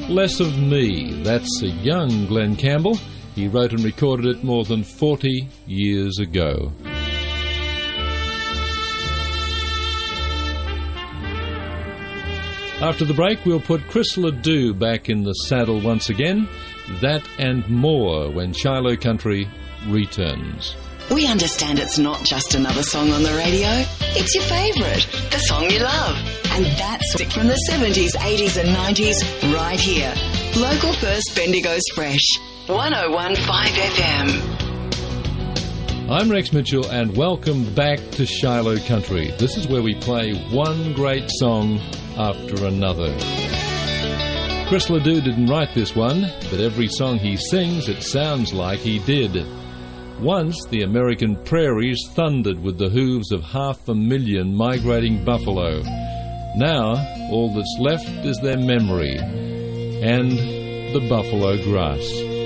Less of Me. That's a young Glenn Campbell. He wrote and recorded it more than 40 years ago. After the break, we'll put Chris Ledoux back in the saddle once again. That and more when Shiloh Country returns. We understand it's not just another song on the radio. It's your favourite, the song you love. And that's music from the 70s, 80s and 90s right here. Local First Bendigo's Fresh. 101.5 FM. I'm Rex Mitchell and welcome back to Shiloh Country. This is where we play one great song after another. Chris Ledoux didn't write this one, but every song he sings, it sounds like he did. Once, the American prairies thundered with the hooves of 500,000 migrating buffalo. Now, all that's left is their memory and the buffalo grass.